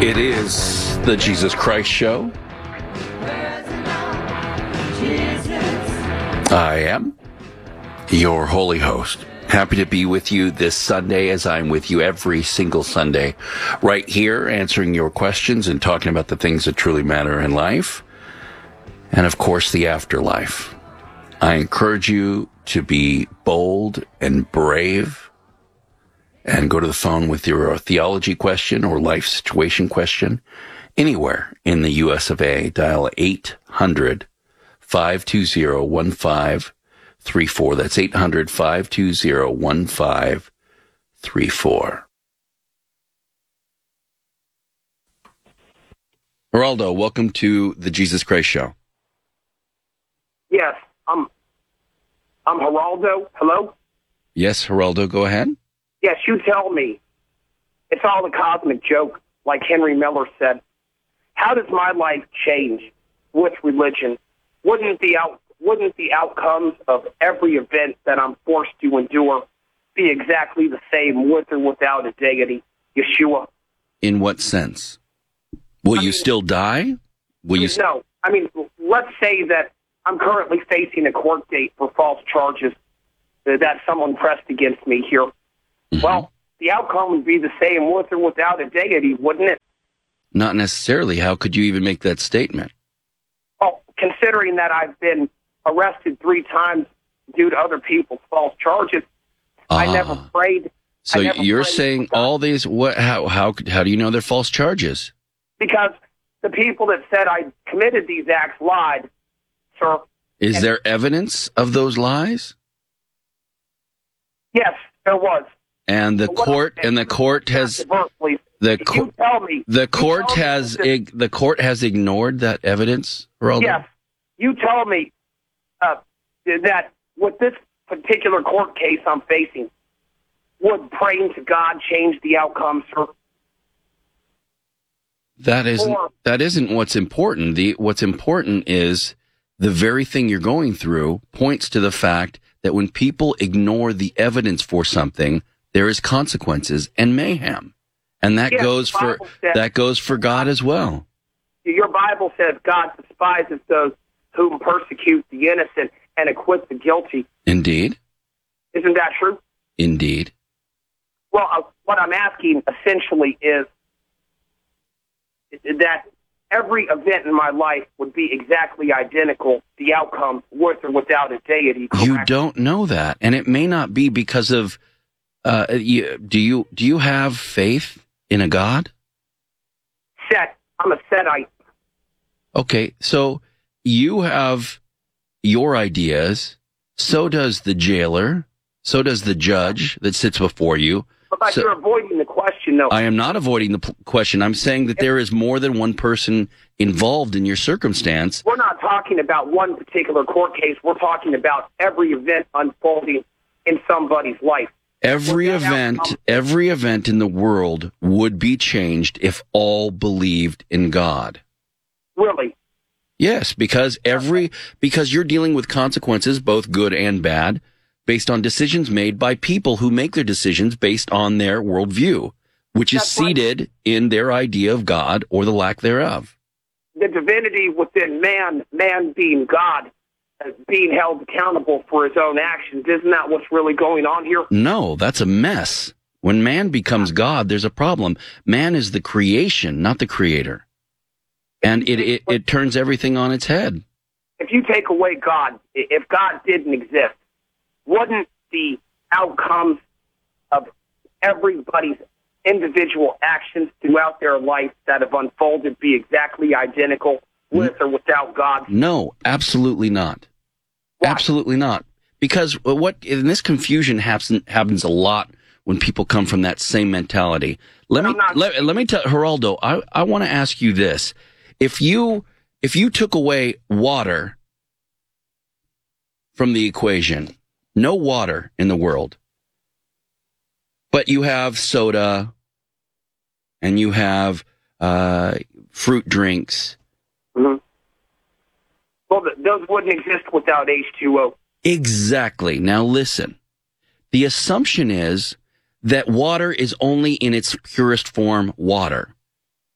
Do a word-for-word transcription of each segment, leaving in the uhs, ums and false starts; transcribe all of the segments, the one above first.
It is the Jesus Christ Show. I am your holy host. Happy to be with you this Sunday, as I'm with you every single Sunday, right here, answering your questions and talking about the things that truly matter in life, and of course, the afterlife. I encourage you to be bold and brave, and go to the phone with your theology question or life situation question anywhere in the U S of A. Dial eight hundred, five two zero, one five three four. That's eight hundred, five two zero, one five three four. Geraldo, welcome to the Jesus Christ Show. Yes, I'm, I'm Geraldo. Hello? Yes, Geraldo, go ahead. Yes, you tell me. It's all a cosmic joke, like Henry Miller said. How does my life change with religion? Wouldn't the out, wouldn't the outcomes of every event that I'm forced to endure be exactly the same with or without a deity, Yeshua? In what sense? Will I you mean, still die? Will you? No. I mean, let's say that I'm currently facing a court date for false charges that someone pressed against me here. Mm-hmm. Well, the outcome would be the same with or without a deity, wouldn't it? Not necessarily. How could you even make that statement? Well, considering that I've been arrested three times due to other people's false charges, ah. I never prayed. So I never you're prayed saying all these? What? How? How? How do you know they're false charges? Because the people that said I committed these acts lied, sir. Is and, there evidence of those lies? Yes, there was. And the court and the court has the court the court has ig, the court has ignored that evidence. Geraldo? Yes, you tell me uh, that with this particular court case I'm facing, would praying to God change the outcome, sir? That isn't or, that isn't what's important. The what's important is the very thing you're going through points to the fact that when people ignore the evidence for something, there is consequences and mayhem, and that yes, goes for says, that goes for God as well. Your Bible says God despises those whom persecute the innocent and acquit the guilty. Indeed. Isn't that true? Indeed. Well, uh, what I'm asking essentially is that every event in my life would be exactly identical, the outcome with or without a deity. Correct? You don't know that, and it may not be because of. Uh, you, do you do you have faith in a God? Set. I'm a Setite. Okay, so you have your ideas. So does the jailer. So does the judge that sits before you. But so, you're avoiding the question, though. I am not avoiding the p- question. I'm saying that there is more than one person involved in your circumstance. We're not talking about one particular court case. We're talking about every event unfolding in somebody's life. Every event, every event in the world would be changed if all believed in God. Really? Yes, because every because you're dealing with consequences, both good and bad, based on decisions made by people who make their decisions based on their worldview, which is That's seated right. in their idea of God or the lack thereof. The divinity within man, man being God, being held accountable for his own actions. Isn't that what's really going on here? No, that's a mess. When man becomes God, there's a problem. Man is the creation, not the creator. And it, it, it turns everything on its head. If you take away God, if God didn't exist, wouldn't the outcomes of everybody's individual actions throughout their life that have unfolded be exactly identical with or without God? No, absolutely not. Why? Absolutely not. Because what in this confusion happens happens a lot when people come from that same mentality. Let me not, let, let me tell Geraldo, I, I want to ask you this. If you if you took away water from the equation, no water in the world, but you have soda and you have uh, fruit drinks. Mm-hmm. Well, those wouldn't exist without H two O. Exactly. Now listen. The assumption is that water is only in its purest form water.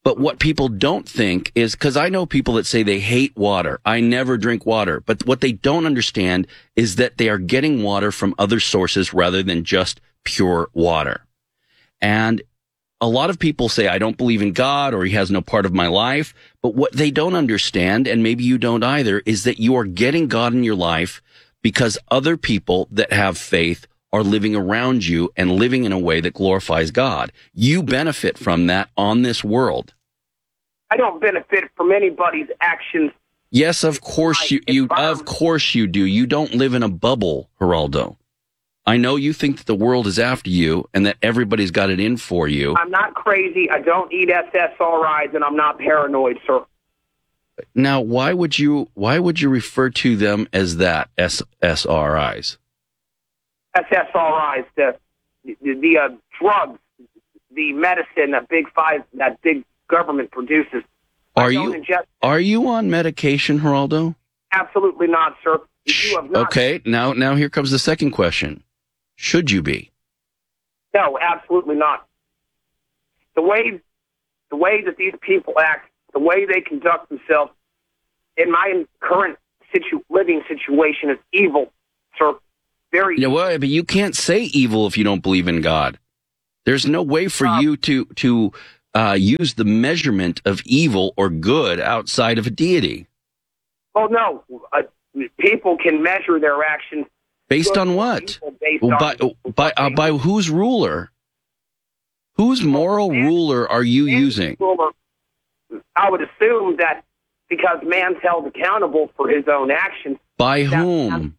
But what people don't think is, because I know people that say they hate water. I never drink water. But what they don't understand is that they are getting water from other sources rather than just pure water. And a lot of people say, I don't believe in God, or he has no part of my life. But what they don't understand, and maybe you don't either, is that you are getting God in your life because other people that have faith are living around you and living in a way that glorifies God. You benefit from that on this world. I don't benefit from anybody's actions. Yes, of course you, you of course you do. You don't live in a bubble, Geraldo. I know you think that the world is after you and that everybody's got it in for you. I'm not crazy. I don't eat S S R Is, and I'm not paranoid, sir. Now, why would you why would you refer to them as that, S S R Is? S S R Is, the the, the uh, drugs, the medicine that big five, that big government produces. Are you ingest- are you on medication, Geraldo? Absolutely not, sir. You have not. Okay, now now here comes the second question. Should you be? No, absolutely not. The way the way that these people act, the way they conduct themselves, in my current situ- living situation, is evil, sir. Very. Yeah, well, but you can't say evil if you don't believe in God. There's no way for uh, you to to uh, use the measurement of evil or good outside of a deity. Oh no, uh, people can measure their actions based on what? Based well, on by by uh, by whose ruler? Whose moral man, ruler are you using? Ruler, I would assume that because man's held accountable for his own actions. By whom?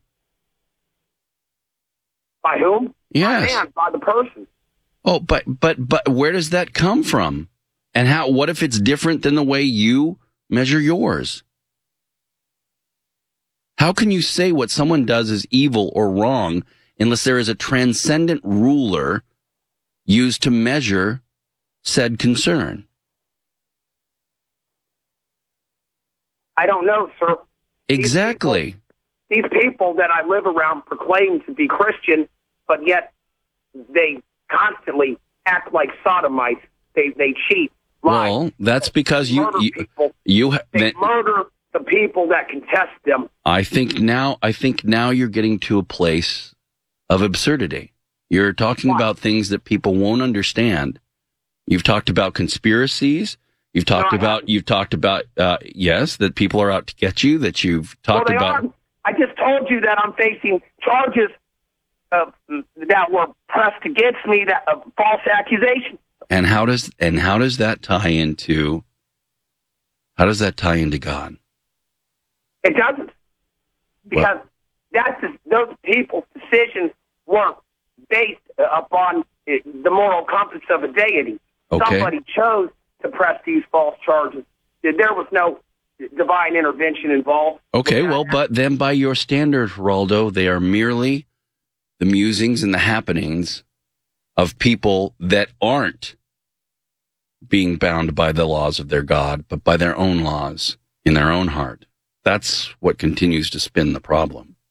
By whom? Yes. By man, by the person. Oh, but but but where does that come from? And how? What if it's different than the way you measure yours? How can you say what someone does is evil or wrong unless there is a transcendent ruler used to measure said concern? I don't know, sir. Exactly. These people, these people that I live around proclaim to be Christian, but yet they constantly act like sodomites. They they cheat, lie. Well, that's because they you murder you, people. you they that, murder the people that contest them. I think now I think now you're getting to a place of absurdity. You're talking Why? about things that people won't understand. You've talked about conspiracies. You've talked no, about you've talked about uh, yes, that people are out to get you. That you've talked well, about. Are. I just told you that I'm facing charges uh, that were pressed against me, that uh, false accusations. And how does and how does that tie into? How does that tie into God? It doesn't, because well, that's just, those people's decisions were based upon the moral compass of a deity. Okay. Somebody chose to press these false charges. There was no divine intervention involved. Okay, well, but then by your standard, Geraldo, they are merely the musings and the happenings of people that aren't being bound by the laws of their God, but by their own laws in their own heart. That's what continues to spin the problem.